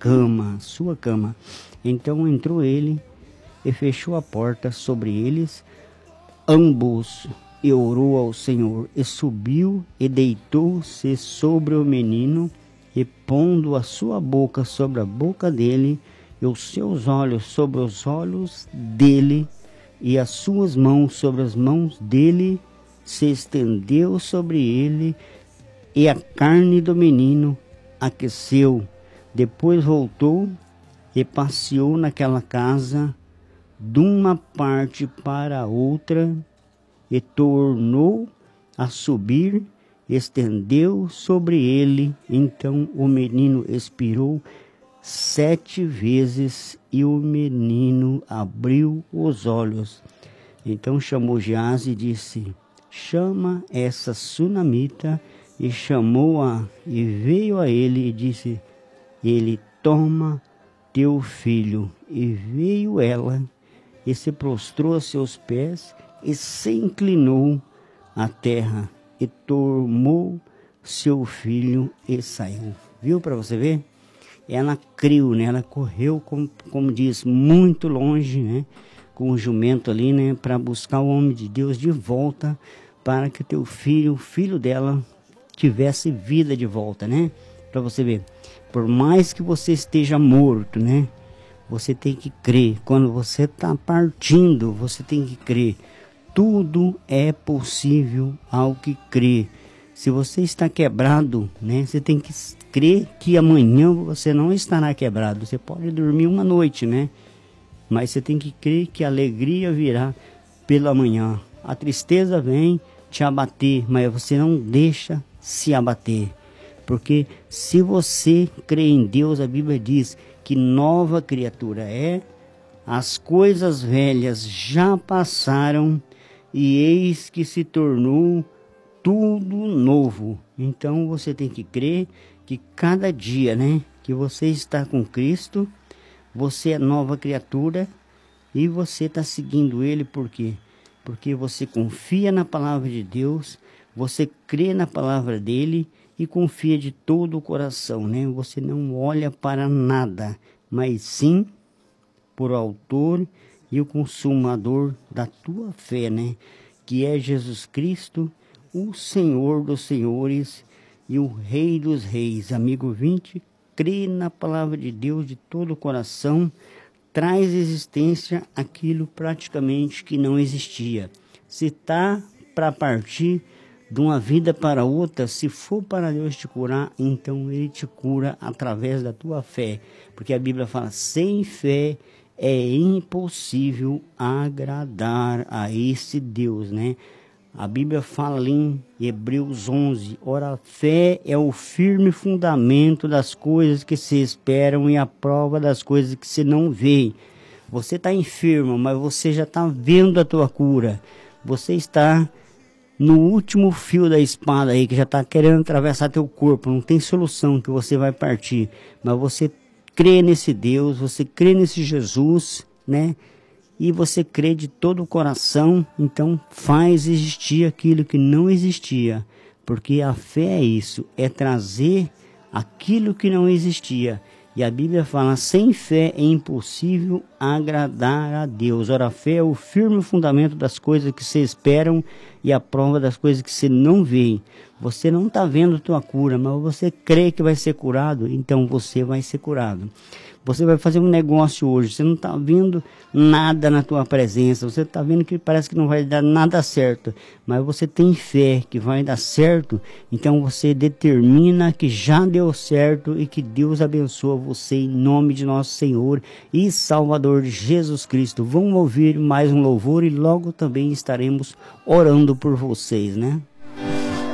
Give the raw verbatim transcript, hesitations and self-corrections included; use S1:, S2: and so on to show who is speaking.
S1: cama, sua cama. Então entrou ele e fechou a porta sobre eles ambos, e orou ao Senhor, e subiu e deitou-se sobre o menino, e pondo a sua boca sobre a boca dele, e os seus olhos sobre os olhos dele, e as suas mãos sobre as mãos dele, se estendeu sobre ele, e a carne do menino aqueceu. Depois voltou e passeou naquela casa de uma parte para a outra, e tornou a subir, estendeu sobre ele. Então o menino expirou sete vezes, e o menino abriu os olhos. Então chamou Geazi e disse: chama essa sunamita. E chamou-a, e veio a ele, e disse ele: toma teu filho. E veio ela, e se prostrou a seus pés, e se inclinou à terra, e tomou seu filho e saiu. Viu, para você ver? Ela criou, né? Ela correu, como, como diz, muito longe, né? Com o jumento ali, né? Para buscar o homem de Deus de volta, para que teu filho, o filho dela, tivesse vida de volta, né? Para você ver, por mais que você esteja morto, né? Você tem que crer. Quando você está partindo, você tem que crer. Tudo é possível ao que crê. Se você está quebrado, né? Você tem que crer que amanhã você não estará quebrado. Você pode dormir uma noite, né? Mas você tem que crer que a alegria virá pela manhã. A tristeza vem te abater, mas você não deixa se abater, porque se você crê em Deus, a Bíblia diz que nova criatura é, as coisas velhas já passaram, e eis que se tornou tudo novo. Então você tem que crer que cada dia, né, que você está com Cristo, você é nova criatura, e você está seguindo Ele. Por quê? Porque você confia na palavra de Deus, você crê na palavra dele e confia de todo o coração, né? Você não olha para nada, mas sim por autor e o consumador da tua fé, né? Que é Jesus Cristo, o Senhor dos senhores e o Rei dos reis. Amigo vinte, crê na palavra de Deus de todo o coração, traz existência aquilo praticamente que não existia. Se está para partir de uma vida para outra, se for para Deus te curar, então Ele te cura através da tua fé. Porque a Bíblia fala, sem fé é impossível agradar a esse Deus, né? A Bíblia fala ali em Hebreus onze, ora, a fé é o firme fundamento das coisas que se esperam e a prova das coisas que se não vê. Você está enfermo, mas você já está vendo a tua cura. Você está no último fio da espada aí, que já está querendo atravessar teu corpo, não tem solução, que você vai partir. Mas você crê nesse Deus, você crê nesse Jesus, né? E você crê de todo o coração, então faz existir aquilo que não existia. Porque a fé é isso, é trazer aquilo que não existia. E a Bíblia fala, sem fé é impossível agradar a Deus. Ora, a fé é o firme fundamento das coisas que se esperam e a prova das coisas que se não vê. Você não está vendo a tua cura, mas você crê que vai ser curado, então você vai ser curado. Você vai fazer um negócio hoje, você não está vendo nada na tua presença, você está vendo que parece que não vai dar nada certo, mas você tem fé que vai dar certo, então você determina que já deu certo e que Deus abençoa você em nome de nosso Senhor e Salvador Jesus Cristo. Vamos ouvir mais um louvor e logo também estaremos orando por vocês, né?